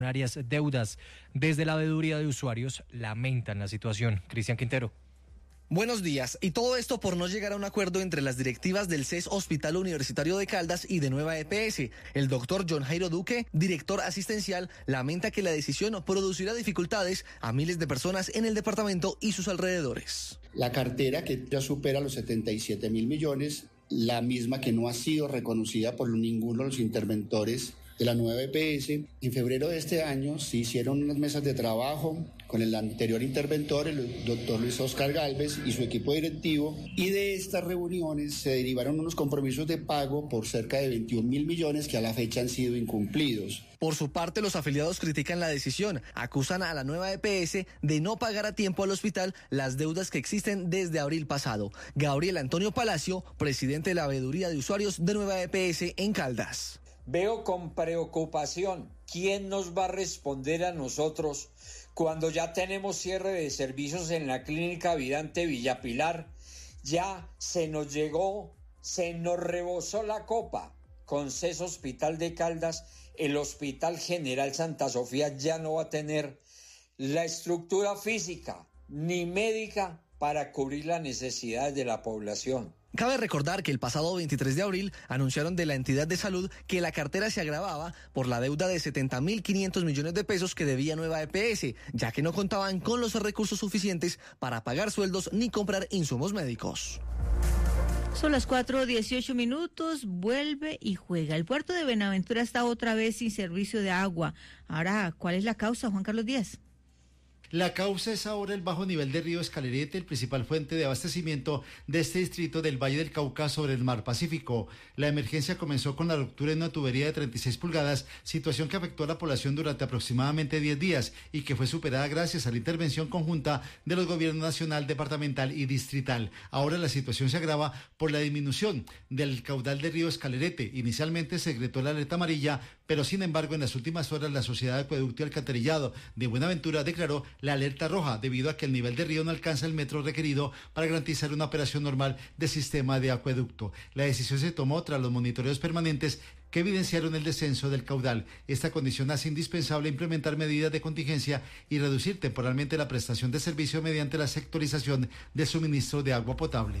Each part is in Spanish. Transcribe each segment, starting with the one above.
Varias deudas. Desde la veeduría de usuarios lamentan la situación. Cristian Quintero. Buenos días. Y todo esto por no llegar a un acuerdo entre las directivas del CES Hospital Universitario de Caldas y de Nueva EPS. El doctor John Jairo Duque, director asistencial, lamenta que la decisión producirá dificultades a miles de personas en el departamento y sus alrededores. La cartera, que ya supera los 77.000 millones, la misma que no ha sido reconocida por ninguno de los interventores de la nueva EPS. En febrero de este año se hicieron unas mesas de trabajo con el anterior interventor, el doctor Luis Oscar Gálvez y su equipo directivo, y de estas reuniones se derivaron unos compromisos de pago por cerca de 21.000 millones que a la fecha han sido incumplidos. Por su parte, los afiliados critican la decisión, acusan a la nueva EPS de no pagar a tiempo al hospital las deudas que existen desde abril pasado. Gabriel Antonio Palacio, presidente de la veeduría de usuarios de Nueva EPS en Caldas. Veo con preocupación quién nos va a responder a nosotros cuando ya tenemos cierre de servicios en la Clínica Vidante Villa Pilar. Ya se nos rebosó la copa. Con CES Hospital de Caldas, el Hospital General Santa Sofía ya no va a tener la estructura física ni médica para cubrir las necesidades de la población. Cabe recordar que el pasado 23 de abril anunciaron de la entidad de salud que la cartera se agravaba por la deuda de 70.500 millones de pesos que debía Nueva EPS, ya que no contaban con los recursos suficientes para pagar sueldos ni comprar insumos médicos. Son las 4:18, vuelve y juega. El puerto de Buenaventura está otra vez sin servicio de agua. Ahora, ¿cuál es la causa, Juan Carlos Díaz? La causa es ahora el bajo nivel del río Escalerete, el principal fuente de abastecimiento de este distrito del Valle del Cauca sobre el mar Pacífico. La emergencia comenzó con la ruptura en una tubería de 36 pulgadas, situación que afectó a la población durante aproximadamente 10 días y que fue superada gracias a la intervención conjunta de los gobiernos nacional, departamental y distrital. Ahora la situación se agrava por la disminución del caudal del río Escalerete. Inicialmente se decretó la alerta amarilla, pero sin embargo en las últimas horas la Sociedad de Acueducto y Alcantarillado de Buenaventura declaró la alerta roja debido a que el nivel del río no alcanza el metro requerido para garantizar una operación normal del sistema de acueducto. La decisión se tomó tras los monitoreos permanentes que evidenciaron el descenso del caudal. Esta condición hace indispensable implementar medidas de contingencia y reducir temporalmente la prestación de servicio mediante la sectorización del suministro de agua potable.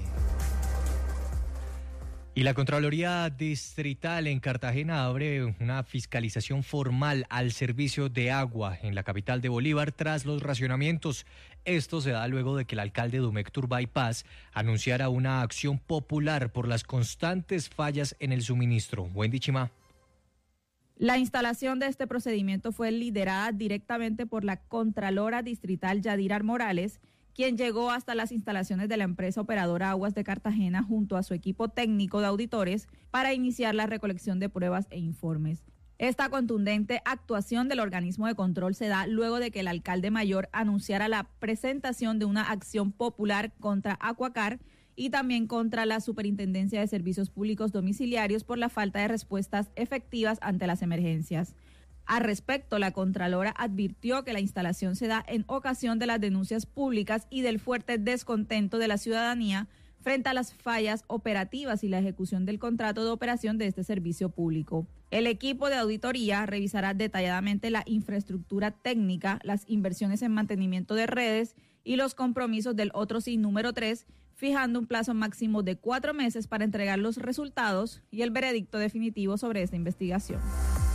Y la Contraloría Distrital en Cartagena abre una fiscalización formal al servicio de agua en la capital de Bolívar tras los racionamientos. Esto se da luego de que el alcalde Dumec Turbay Paz anunciara una acción popular por las constantes fallas en el suministro. Wendy Chimá. La instalación de este procedimiento fue liderada directamente por la Contralora Distrital Yadira Morales, quien llegó hasta las instalaciones de la empresa operadora Aguas de Cartagena junto a su equipo técnico de auditores para iniciar la recolección de pruebas e informes. Esta contundente actuación del organismo de control se da luego de que el alcalde mayor anunciara la presentación de una acción popular contra Aquacar y también contra la Superintendencia de Servicios Públicos Domiciliarios por la falta de respuestas efectivas ante las emergencias. Al respecto, la Contralora advirtió que la instalación se da en ocasión de las denuncias públicas y del fuerte descontento de la ciudadanía frente a las fallas operativas y la ejecución del contrato de operación de este servicio público. El equipo de auditoría revisará detalladamente la infraestructura técnica, las inversiones en mantenimiento de redes y los compromisos del otro sí número 3, fijando un plazo máximo de 4 meses para entregar los resultados y el veredicto definitivo sobre esta investigación.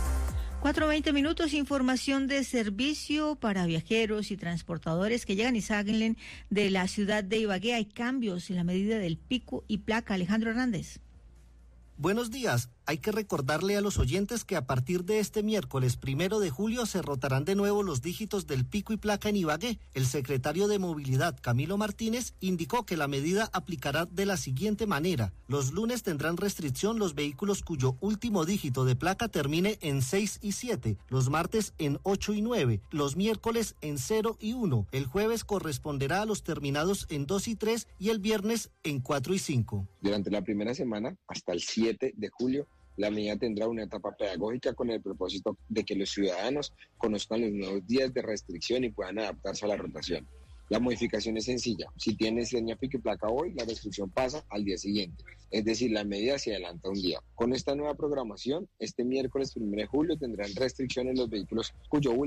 4:20, información de servicio para viajeros y transportadores que llegan y salen de la ciudad de Ibagué. Hay cambios en la medida del pico y placa. Alejandro Hernández. Buenos días. Hay que recordarle a los oyentes que a partir de este miércoles 1 de julio se rotarán de nuevo los dígitos del pico y placa en Ibagué. El secretario de Movilidad, Camilo Martínez, indicó que la medida aplicará de la siguiente manera. Los lunes tendrán restricción los vehículos cuyo último dígito de placa termine en 6 y 7, los martes en 8 y 9, los miércoles en 0 y 1, el jueves corresponderá a los terminados en 2 y 3 y el viernes en 4 y 5. Durante la primera semana, hasta el 7 de julio, la medida tendrá una etapa pedagógica con el propósito de que los ciudadanos conozcan los nuevos días de restricción y puedan adaptarse a la rotación. La modificación es sencilla. Si tienes seña pico y placa hoy, la restricción pasa al día siguiente. Es decir, la medida se adelanta un día. Con esta nueva programación, este miércoles 1 de julio tendrán restricciones los vehículos cuyo